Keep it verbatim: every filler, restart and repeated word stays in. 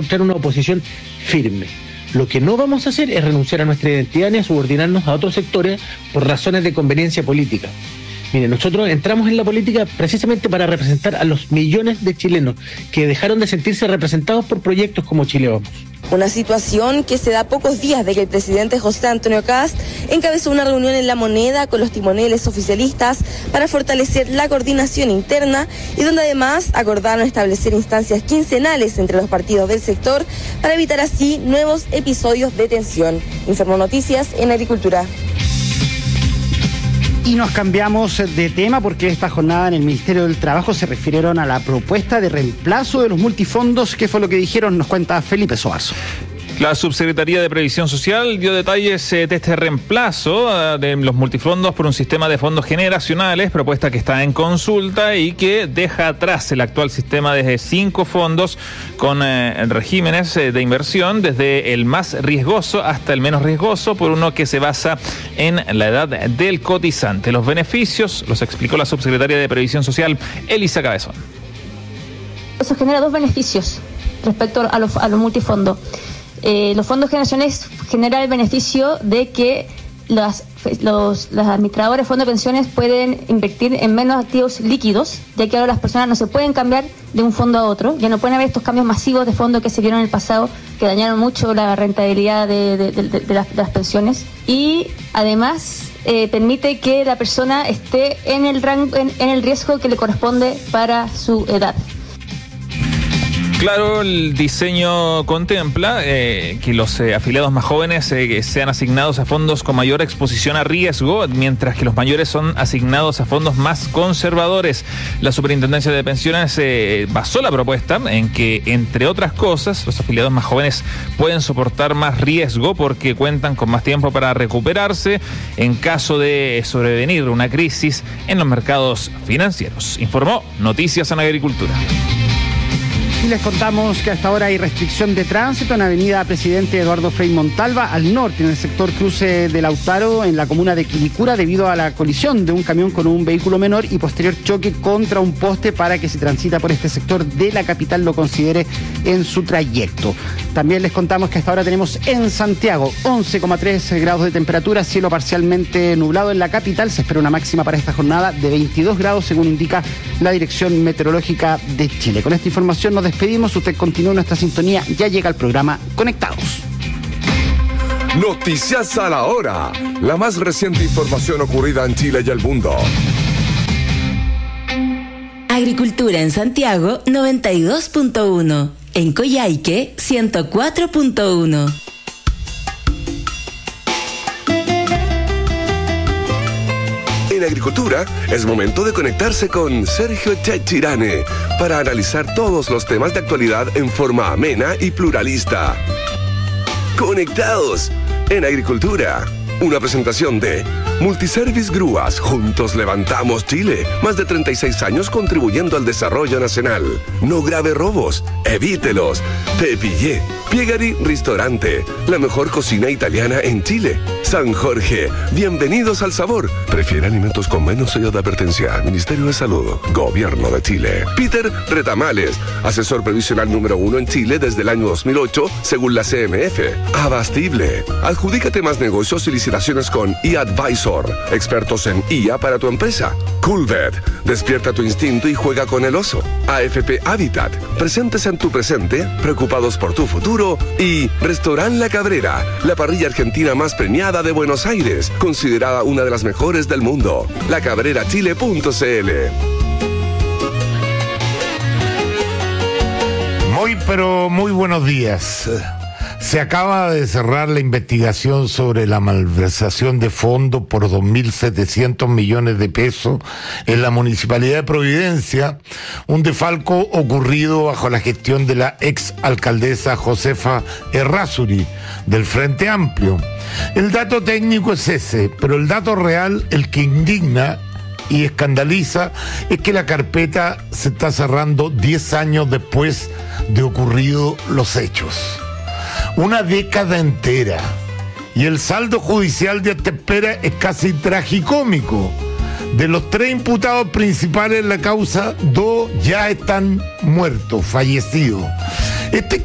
encontrar una oposición firme. Lo que no vamos a hacer es renunciar a nuestra identidad ni a subordinarnos a otros sectores por razones de conveniencia política. Mire, nosotros entramos en la política precisamente para representar a los millones de chilenos que dejaron de sentirse representados por proyectos como Chile Vamos. Una situación que se da a pocos días de que el presidente José Antonio Kast encabezó una reunión en La Moneda con los timoneles oficialistas para fortalecer la coordinación interna y donde además acordaron establecer instancias quincenales entre los partidos del sector para evitar así nuevos episodios de tensión. Informó Noticias en Agricultura. Y nos cambiamos de tema porque esta jornada en el Ministerio del Trabajo se refirieron a la propuesta de reemplazo de los multifondos. ¿Qué fue lo que dijeron? Nos cuenta Felipe Soazo. La Subsecretaría de Previsión Social dio detalles de este reemplazo de los multifondos por un sistema de fondos generacionales, propuesta que está en consulta y que deja atrás el actual sistema de cinco fondos con eh, regímenes de inversión, desde el más riesgoso hasta el menos riesgoso, por uno que se basa en la edad del cotizante. Los beneficios los explicó la Subsecretaria de Previsión Social, Elisa Cabezón. Eso genera dos beneficios respecto a los, a los multifondos. Eh, los fondos generacionales generan el beneficio de que las, los, los administradores de fondos de pensiones pueden invertir en menos activos líquidos, ya que ahora las personas no se pueden cambiar de un fondo a otro, ya no pueden haber estos cambios masivos de fondos que se vieron en el pasado, que dañaron mucho la rentabilidad de, de, de, de, de, las, de las pensiones. Y además eh, permite que la persona esté en el rango, en, en el riesgo que le corresponde para su edad. Claro, el diseño contempla eh, que los eh, afiliados más jóvenes eh, sean asignados a fondos con mayor exposición a riesgo, mientras que los mayores son asignados a fondos más conservadores. La Superintendencia de Pensiones eh, basó la propuesta en que, entre otras cosas, los afiliados más jóvenes pueden soportar más riesgo porque cuentan con más tiempo para recuperarse en caso de sobrevenir una crisis en los mercados financieros. Informó Noticias en Agricultura. Y les contamos que hasta ahora hay restricción de tránsito en Avenida Presidente Eduardo Frei Montalva, al norte, en el sector cruce de Lautaro, en la comuna de Quilicura, debido a la colisión de un camión con un vehículo menor y posterior choque contra un poste, para que si transita por este sector de la capital lo considere en su trayecto. También les contamos que hasta ahora tenemos en Santiago once coma tres grados de temperatura, cielo parcialmente nublado en la capital. Se espera una máxima para esta jornada de veintidós grados, según indica la Dirección Meteorológica de Chile. Con esta información nos despedimos. Usted continúa en nuestra sintonía. Ya llega el programa Conectados. Noticias a la hora. La más reciente información ocurrida en Chile y el mundo. Agricultura en Santiago noventa y dos punto uno. En Coyhaique ciento cuatro punto uno. En Agricultura es momento de conectarse con Sergio Chechirane para analizar todos los temas de actualidad en forma amena y pluralista. Conectados en Agricultura. Una presentación de Multiservice Grúas. Juntos levantamos Chile. Más de treinta y seis años contribuyendo al desarrollo nacional. No grave robos. Evítelos. Te pillé. Piegari Ristorante. La mejor cocina italiana en Chile. San Jorge. Bienvenidos al sabor. Prefiere alimentos con menos sello de advertencia. Ministerio de Salud. Gobierno de Chile. Peter Retamales. Asesor previsional número uno en Chile desde el año dos mil ocho, según la C M F. Abastible. Adjudícate más negocios y licitaciones con eAdvisor. Expertos en I A para tu empresa. Coolbet. Despierta tu instinto y juega con el oso. A F P Habitat. Presentes en tu presente, preocupados por tu futuro. Y Restaurant La Cabrera, la parrilla argentina más premiada de Buenos Aires, considerada una de las mejores del mundo. la cabrera chile punto c l. Muy, pero muy buenos días. Se acaba de cerrar la investigación sobre la malversación de fondos por dos mil setecientos millones de pesos en la Municipalidad de Providencia, un defalco ocurrido bajo la gestión de la ex alcaldesa Josefa Errázuri del Frente Amplio. El dato técnico es ese, pero el dato real, el que indigna y escandaliza, es que la carpeta se está cerrando diez años después de ocurridos los hechos. Una década entera. Y el saldo judicial de esta espera es casi tragicómico. De los tres imputados principales en la causa, dos ya están muertos, fallecidos. Este